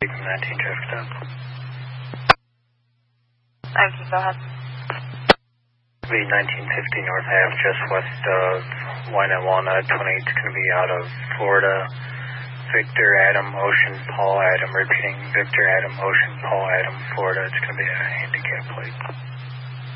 19 traffic stop. 19, go ahead. Be 1950 North Ave, just west of Wine and Walnut. 28 is going to be out of Florida. Victor Adam Ocean Paul Adam. Repeating, Victor Adam Ocean Paul Adam, Florida. It's going to be a handicap plate.